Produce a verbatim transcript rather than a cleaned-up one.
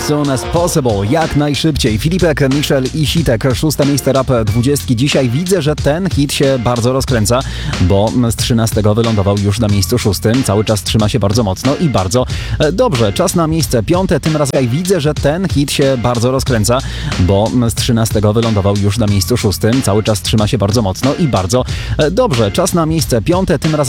soon as possible, jak najszybciej. Filipek, Michel i Sitek, szóste miejsce rap dwudziestki. Dzisiaj widzę, że ten hit się bardzo rozkręca, bo z trzynastego wylądował już na miejscu szóstym. Cały czas trzyma się bardzo mocno i bardzo dobrze. Czas na miejsce piąte, tym razem widzę, że ten hit się bardzo rozkręca, bo z trzynastego wylądował już na miejscu szóstym. Cały czas trzyma się bardzo mocno i bardzo dobrze. Czas na miejsce piąte, tym razem